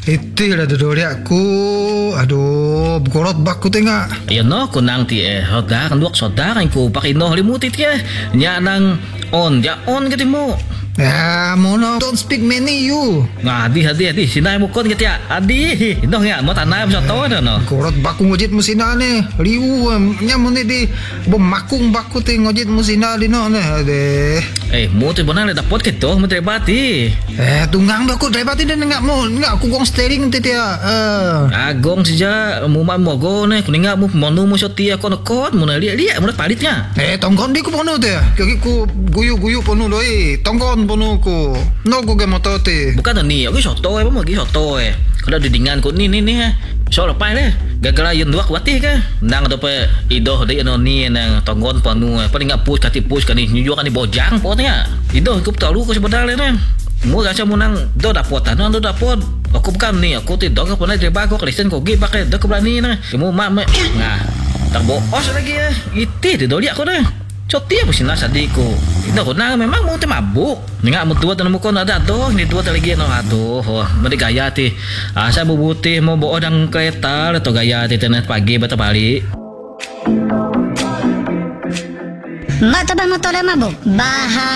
Itu lah dodori aku. Aduh, gorot baku tengah. Ayo no kunang ti hoda kan duak soda kan ku pakai no limutit ya. Nya nang on ja on gitu mo. Ya, mono don't speak many you. Nah, adi sinay mo kon gitu ya. Adi, ino nga mo tanay mo sa to no. Gorot baku ngojit musina ne. Liu nya mo ne di bemakung baku te ngojit musina di no ne. Ade. Mo te bonang le dapot kito mo te bati. Tunggang baku dai bati ne ngak aku gong steering te dia. Agong sija mo man mo go ne kuninga mo monu mo sotia kon mo na liat mo palitnya. Tonggon di ku pono te. Kaki ku guyu pono doi. Tonggon pono ku. No ku ge motote. Bukan ni, aku soto mo gi soto Kalau didingan ko ni so lepai le. Gagala yun duak wati ka. Nang do pe ido de no ni nang tonggon panu paling ngapus kati pus kan ni nyuju kan ni bojang potnya. Ido ku tahu ko sebenarnya ne. Mo gacha mo nang do dapot do dapot. Aku bukan ni, aku tidak ke pernah coba aku Kristen kok gi pakai do berani na. Kamu mak nah. Tak boos lagi ya. Iti di doli aku deh. Cotia po sinasa di ko. Ito ko na memang mo mabuk. Nga mo tuwa tanong mo ko na dato. Hindi tuwa talagi no ato. Madigaya ti. Asa bubuti mo buo ng kereta. Ito gaya ti tenet pagi bata bali. Mata ba mo tole mabuk? Bahay